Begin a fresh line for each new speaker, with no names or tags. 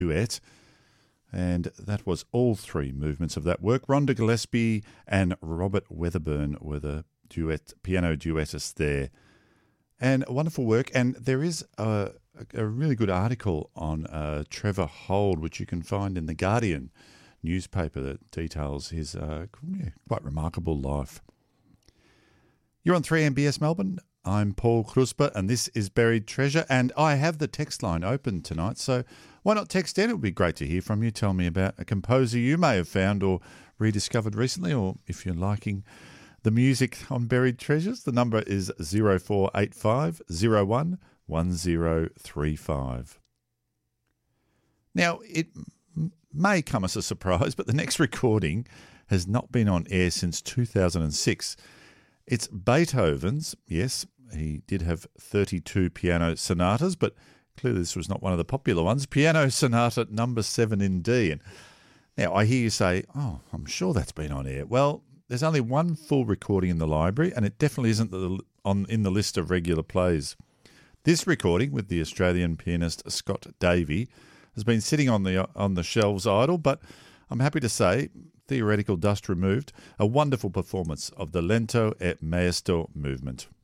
duet. And that was all three movements of that work. Rhonda Gillespie and Robert Weatherburn were the piano duettists there. And wonderful work. And there is a really good article on Trevor Hold, which you can find in The Guardian newspaper, that details his quite remarkable life. You're on 3MBS Melbourne. I'm Paul Krusper, and this is Buried Treasure. And I have the text line open tonight, so why not text in? It would be great to hear from you. Tell me about a composer you may have found or rediscovered recently, or if you're liking the music on Buried Treasures. The number is 0485 01 1035. Now, it may come as a surprise, but the next recording has not been on air since 2006. It's Beethoven's. Yes, he did have 32 piano sonatas, but clearly this was not one of the popular ones. Piano Sonata number 7 in D. And now I hear you say, oh, I'm sure that's been on air. Well, there's only one full recording in the library, and it definitely isn't in the list of regular plays. This recording with the Australian pianist Scott Davey has been sitting on the shelves idle, but I'm happy to say, theoretical dust removed, a wonderful performance of the Lento et Maesto movement.